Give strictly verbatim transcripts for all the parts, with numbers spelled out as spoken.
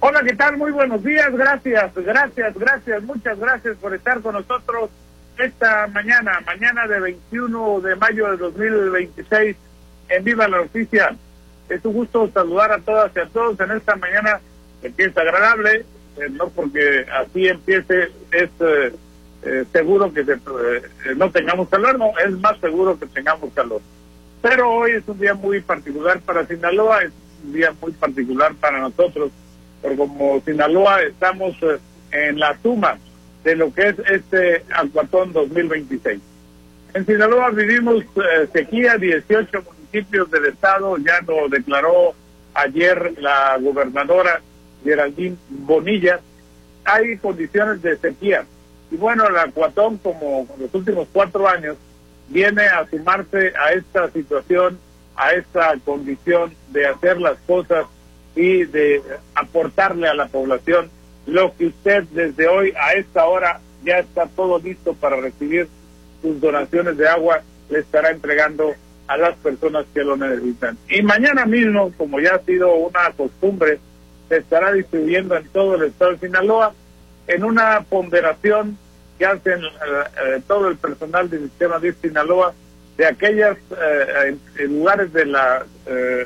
Hola, ¿qué tal? Muy buenos días, gracias, gracias, gracias, muchas gracias por estar con nosotros esta mañana, mañana de veintiuno de mayo de dos mil veintiséis, en Viva la Noticia. Es un gusto saludar a todas y a todos en esta mañana que empieza agradable, eh, no porque así empiece es eh, eh, seguro que se, eh, no tengamos calor, no, es más seguro que tengamos calor. Pero hoy es un día muy particular para Sinaloa, es un día muy particular para nosotros, porque como Sinaloa estamos eh, en la suma de lo que es este Acuatón dos mil veintiséis. En Sinaloa vivimos eh, sequía, dieciocho municipios del estado, ya lo declaró ayer la gobernadora Geraldine Bonilla, hay condiciones de sequía. Y bueno, el Acuatón, como en los últimos cuatro años, viene a sumarse a esta situación, a esta condición de hacer las cosas y de aportarle a la población lo que usted desde hoy a esta hora ya está todo listo para recibir sus donaciones de agua, le estará entregando a las personas que lo necesitan. Y mañana mismo, como ya ha sido una costumbre, se estará distribuyendo en todo el estado de Sinaloa en una ponderación que hacen eh, todo el personal del sistema de Sinaloa de aquellos eh, lugares de la eh,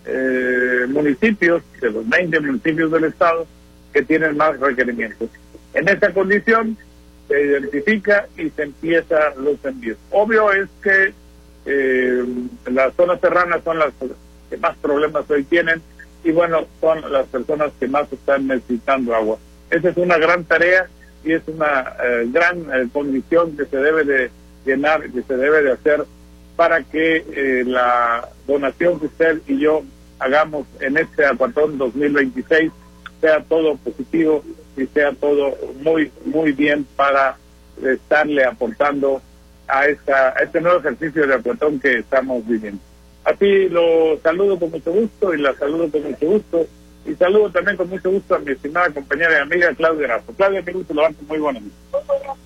eh, municipios, de los veinte municipios del estado que tienen más requerimientos. En esta condición se identifica y se empieza los envíos. Obvio es que eh, las zonas serranas son las que más problemas hoy tienen y bueno, son las personas que más están necesitando agua. Esa es una gran tarea y es una eh, gran eh, condición que se debe de llenar, que se debe de hacer para que eh, la donación que usted y yo hagamos en este Acuatón dos mil veintiséis sea todo positivo y sea todo muy, muy bien para estarle aportando a, esta, a este nuevo ejercicio de Acuatón que estamos viviendo. Así lo saludo con mucho gusto y la saludo con mucho gusto. Y saludo también con mucho gusto a mi estimada compañera y amiga Claudia Erazo. Claudia, me gusta saludarte, muy buenas noches.